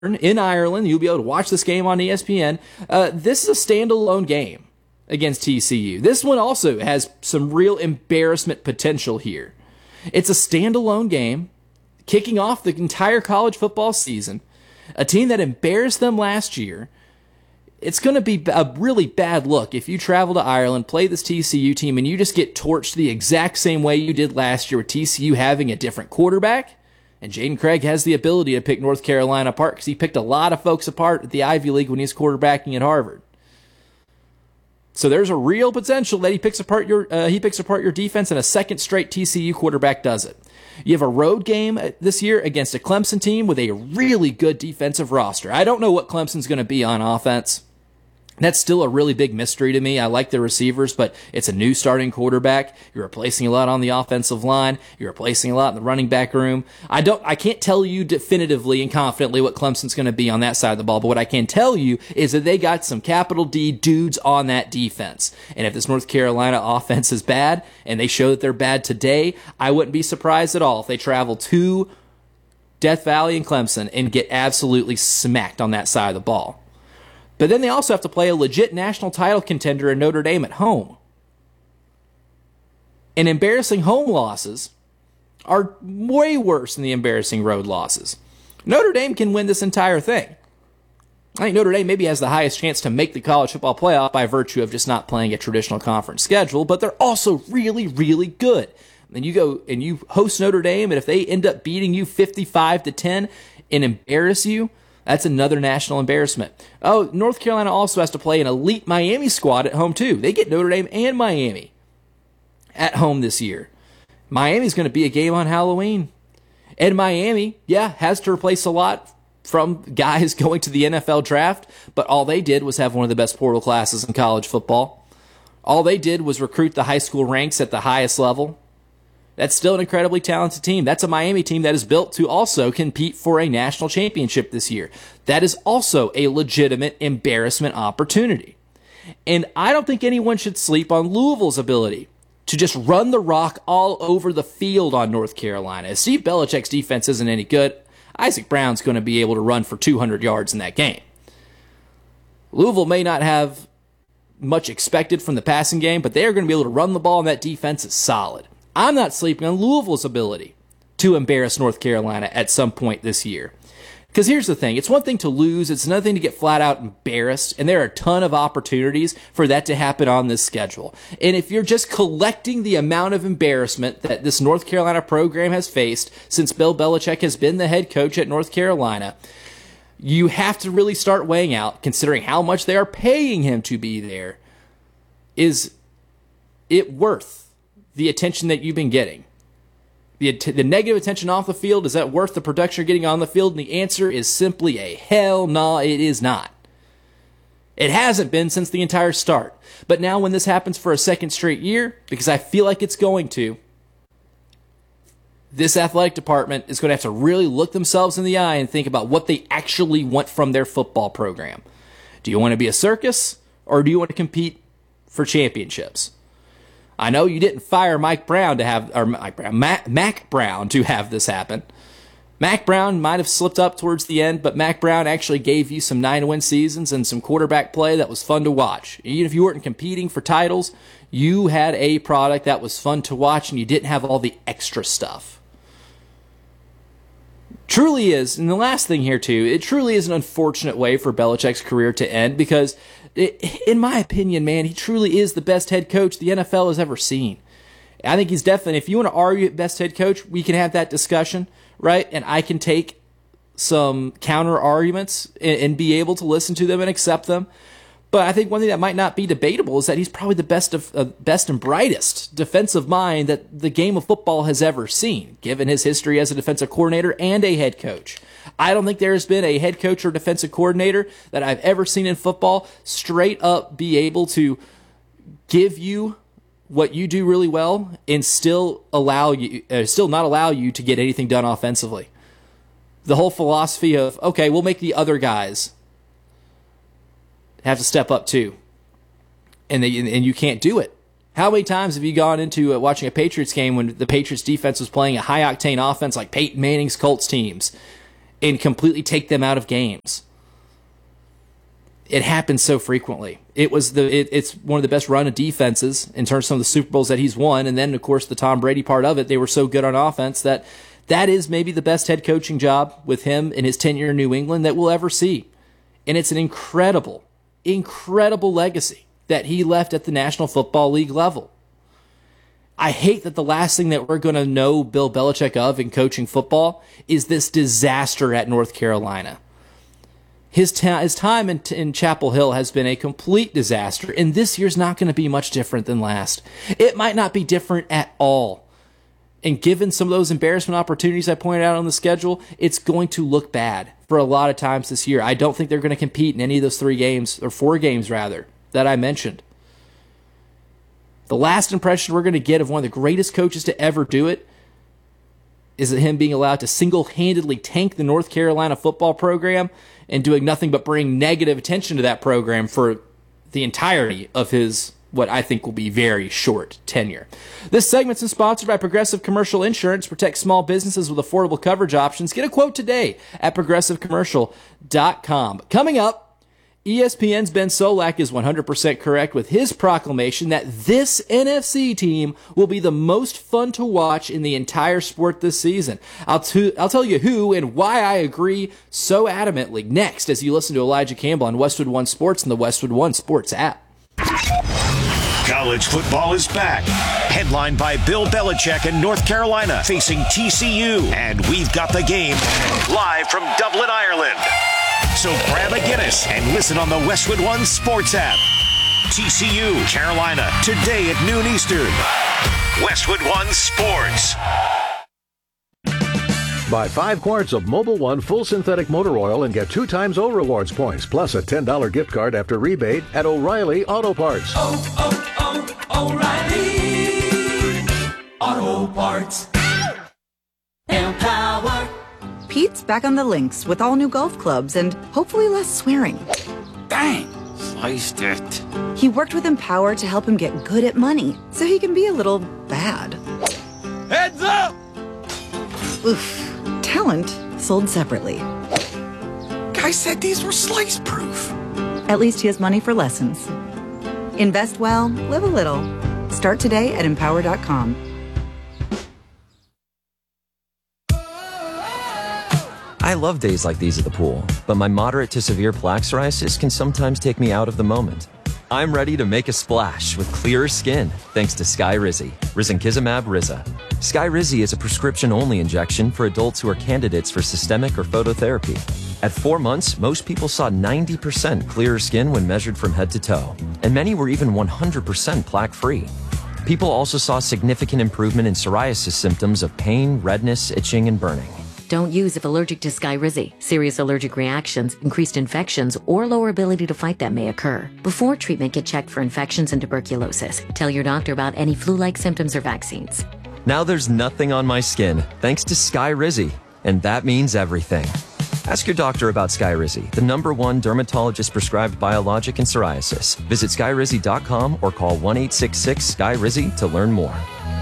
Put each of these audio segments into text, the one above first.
in Ireland. You'll be able to watch this game on ESPN. This is a standalone game against TCU. This one also has some real embarrassment potential here. It's a standalone game, kicking off the entire college football season. A team that embarrassed them last year. It's going to be a really bad look if you travel to Ireland, play this TCU team, and you just get torched the exact same way you did last year with TCU having a different quarterback. And Jaden Craig has the ability to pick North Carolina apart because he picked a lot of folks apart at the Ivy League when he was quarterbacking at Harvard. So there's a real potential that he picks apart your defense, and a second straight TCU quarterback does it. You have a road game this year against a Clemson team with a really good defensive roster. I don't know what Clemson's going to be on offense. That's still a really big mystery to me. I like the receivers, but it's a new starting quarterback. You're replacing a lot on the offensive line. You're replacing a lot in the running back room. I can't tell you definitively and confidently what Clemson's going to be on that side of the ball, but what I can tell you is that they got some capital D dudes on that defense. And if this North Carolina offense is bad, and they show that they're bad today, I wouldn't be surprised at all if they travel to Death Valley and Clemson and get absolutely smacked on that side of the ball. But then they also have to play a legit national title contender in Notre Dame at home. And embarrassing home losses are way worse than the embarrassing road losses. Notre Dame can win this entire thing. I think Notre Dame maybe has the highest chance to make the college football playoff by virtue of just not playing a traditional conference schedule, but they're also really, really good. Then you go and you host Notre Dame, and if they end up beating you 55-10 and embarrass you, that's another national embarrassment. Oh, North Carolina also has to play an elite Miami squad at home, too. They get Notre Dame and Miami at home this year. Miami's going to be a game on Halloween. And Miami, has to replace a lot from guys going to the NFL draft, but all they did was have one of the best portal classes in college football. All they did was recruit the high school ranks at the highest level. That's still an incredibly talented team. That's a Miami team that is built to also compete for a national championship this year. That is also a legitimate embarrassment opportunity. And I don't think anyone should sleep on Louisville's ability to just run the rock all over the field on North Carolina. If Steve Belichick's defense isn't any good, Isaac Brown's going to be able to run for 200 yards in that game. Louisville may not have much expected from the passing game, but they are going to be able to run the ball, and that defense is solid. I'm not sleeping on Louisville's ability to embarrass North Carolina at some point this year. Because here's the thing. It's one thing to lose. It's another thing to get flat out embarrassed. And there are a ton of opportunities for that to happen on this schedule. And if you're just collecting the amount of embarrassment that this North Carolina program has faced since Bill Belichick has been the head coach at North Carolina, you have to really start weighing out, considering how much they are paying him to be there, is it worth the attention that you've been getting? The negative attention off the field, is that worth the production you're getting on the field? And the answer is simply a hell no, it is not. It hasn't been since the entire start. But now when this happens for a second straight year, because I feel like it's going to, this athletic department is going to have to really look themselves in the eye and think about what they actually want from their football program. Do you want to be a circus, or do you want to compete for championships? I know you didn't fire Mack Brown to have this happen. Mack Brown might have slipped up towards the end, but Mack Brown actually gave you some 9-win seasons and some quarterback play that was fun to watch. Even if you weren't competing for titles, you had a product that was fun to watch, and you didn't have all the extra stuff. Truly is, and the last thing here too, it truly is an unfortunate way for Belichick's career to end, because in my opinion, man, he truly is the best head coach the NFL has ever seen. I think he's definitely, if you want to argue best head coach, we can have that discussion, right? And I can take some counter arguments and be able to listen to them and accept them. But I think one thing that might not be debatable is that he's probably the best and brightest defensive mind that the game of football has ever seen, given his history as a defensive coordinator and a head coach. I don't think there has been a head coach or defensive coordinator that I've ever seen in football straight up be able to give you what you do really well and still not allow you to get anything done offensively. The whole philosophy of, okay, we'll make the other guys have to step up too, and you can't do it. How many times have you gone into watching a Patriots game when the Patriots defense was playing a high-octane offense like Peyton Manning's Colts teams, and completely take them out of games. It happens so frequently. It's one of the best run of defenses in terms of some of the Super Bowls that he's won. And then, of course, the Tom Brady part of it, they were so good on offense that is maybe the best head coaching job with him in his tenure in New England that we'll ever see. And it's an incredible, incredible legacy that he left at the National Football League level. I hate that the last thing that we're going to know Bill Belichick of in coaching football is this disaster at North Carolina. His time in Chapel Hill has been a complete disaster, and this year's not going to be much different than last. It might not be different at all. And given some of those embarrassment opportunities I pointed out on the schedule, it's going to look bad for a lot of times this year. I don't think they're going to compete in any of those 3 games, or 4 games rather, that I mentioned. The last impression we're going to get of one of the greatest coaches to ever do it is him being allowed to single-handedly tank the North Carolina football program and doing nothing but bring negative attention to that program for the entirety of his, what I think will be very short tenure. This segment's sponsored by Progressive Commercial Insurance. Protect small businesses with affordable coverage options. Get a quote today at progressivecommercial.com. Coming up, ESPN's Ben Solak is 100% correct with his proclamation that this NFC team will be the most fun to watch in the entire sport this season. I'll tell you who and why I agree so adamantly next as you listen to Elijah Campbell on Westwood One Sports and the Westwood One Sports app. College football is back. Headlined by Bill Belichick in North Carolina facing TCU. And we've got the game live from Dublin, Ireland. So grab a Guinness and listen on the Westwood One Sports app. TCU, Carolina, today at noon Eastern. Westwood One Sports. Buy 5 quarts of Mobil 1 full synthetic motor oil and get 2 times O Rewards points, plus a $10 gift card after rebate at O'Reilly Auto Parts. O'Reilly Auto Parts. Empower. Pete's back on the links with all new golf clubs and hopefully less swearing. Dang, sliced it. He worked with Empower to help him get good at money so he can be a little bad. Heads up! Oof. Talent sold separately. Guy said these were slice proof. At least he has money for lessons. Invest well, live a little. Start today at empower.com. I love days like these at the pool, but my moderate to severe plaque psoriasis can sometimes take me out of the moment. I'm ready to make a splash with clearer skin thanks to Skyrizi, risankizumab Riza. Skyrizi is a prescription-only injection for adults who are candidates for systemic or phototherapy. At 4 months, most people saw 90% clearer skin when measured from head to toe, and many were even 100% plaque-free. People also saw significant improvement in psoriasis symptoms of pain, redness, itching, and burning. Don't use if allergic to Skyrizi. Serious allergic reactions, increased infections, or lower ability to fight them may occur. Before treatment, get checked for infections and tuberculosis. Tell your doctor about any flu-like symptoms or vaccines. Now there's nothing on my skin thanks to Skyrizi, and that means everything. Ask your doctor about Skyrizi, the #1 dermatologist-prescribed biologic in psoriasis. Visit Skyrizi.com or call 1-866-SKYRIZI to learn more.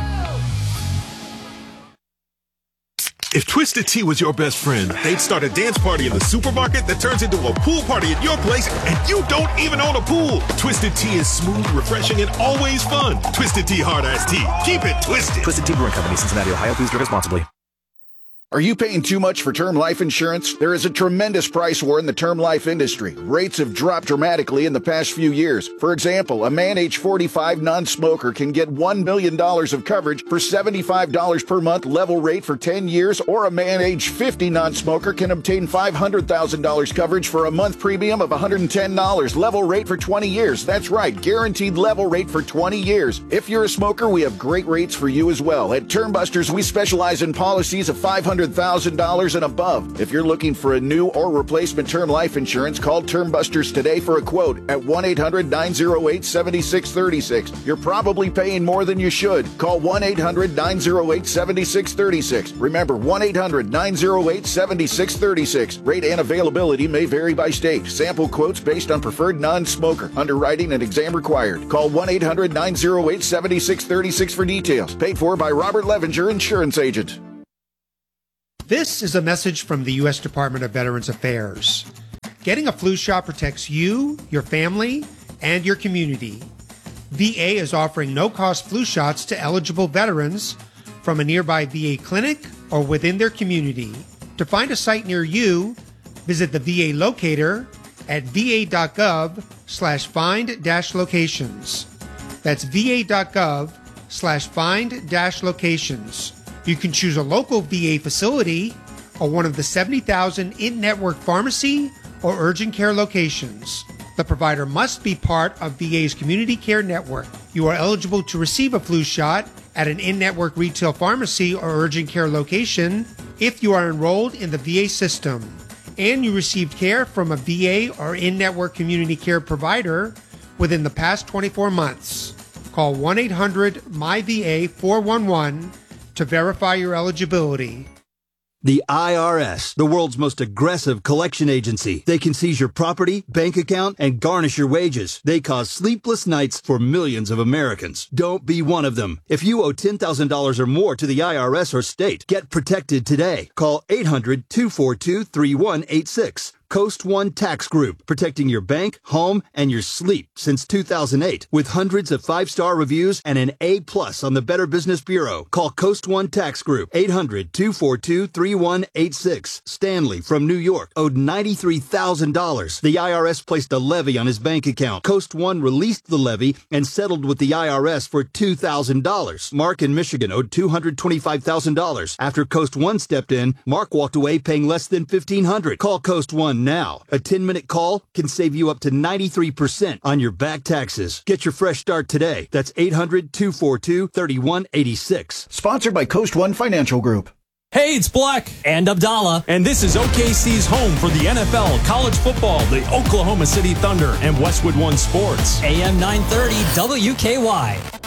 If Twisted Tea was your best friend, they'd start a dance party in the supermarket that turns into a pool party at your place, and you don't even own a pool. Twisted Tea is smooth, refreshing, and always fun. Twisted Tea Hard Iced Tea. Keep it twisted. Twisted Tea Brewing Company, Cincinnati, Ohio. Please drink responsibly. Are you paying too much for term life insurance? There is a tremendous price war in the term life industry. Rates have dropped dramatically in the past few years. For example, a man age 45 non-smoker can get $1 million of coverage for $75 per month level rate for 10 years, or a man age 50 non-smoker can obtain $500,000 coverage for a month premium of $110 level rate for 20 years. That's right, guaranteed level rate for 20 years. If you're a smoker, we have great rates for you as well. At Termbusters, we specialize in policies of $500,000 and above. If you're looking for a new or replacement term life insurance, call Termbusters today for a quote at 1-800-908-7636. You're probably paying more than you should. Call 1-800-908-7636. Remember, 1-800-908-7636. Rate and availability may vary by state. Sample quotes based on preferred non-smoker. Underwriting and exam required. Call 1-800-908-7636 for details. Paid for by Robert Levinger, Insurance Agent. This is a message from the U.S. Department of Veterans Affairs. Getting a flu shot protects you, your family, and your community. VA is offering no-cost flu shots to eligible veterans from a nearby VA clinic or within their community. To find a site near you, visit the VA locator at va.gov/find-locations. That's va.gov/find-locations. You can choose a local VA facility or one of the 70,000 in-network pharmacy or urgent care locations. The provider must be part of VA's community care network. You are eligible to receive a flu shot at an in-network retail pharmacy or urgent care location if you are enrolled in the VA system and you received care from a VA or in-network community care provider within the past 24 months. Call 1-800-MyVA-411 to verify your eligibility. The IRS, the world's most aggressive collection agency. They can seize your property, bank account, and garnish your wages. They cause sleepless nights for millions of Americans. Don't be one of them. If you owe $10,000 or more to the IRS or state, get protected today. Call 800-242-3186. Coast One Tax Group, protecting your bank, home, and your sleep since 2008. With hundreds of 5-star reviews and an A+ on the Better Business Bureau. Call Coast One Tax Group, 800-242-3186. Stanley from New York owed $93,000. The IRS placed a levy on his bank account. Coast One released the levy and settled with the IRS for $2,000. Mark in Michigan owed $225,000. After Coast One stepped in, Mark walked away paying less than $1,500. Call Coast One now. A 10-minute call can save you up to 93% on your back taxes. Get your fresh start today. That's 800-242-3186. Sponsored by Coast One Financial Group. Hey, it's Black and Abdallah, and this is OKC's home for the NFL, college football, the Oklahoma City Thunder, and Westwood One Sports. AM 930 WKY.